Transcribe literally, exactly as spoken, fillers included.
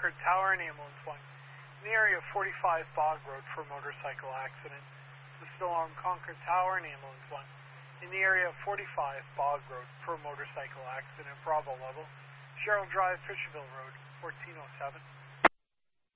Concord Tower and Ambulance one. In the area of forty-five Bog Road for a motorcycle accident. This is along Concord Tower and Ambulance one. In the area of forty-five Bog Road for a motorcycle accident. Bravo level. Sherrill Drive, Fisherville Road, fourteen oh seven.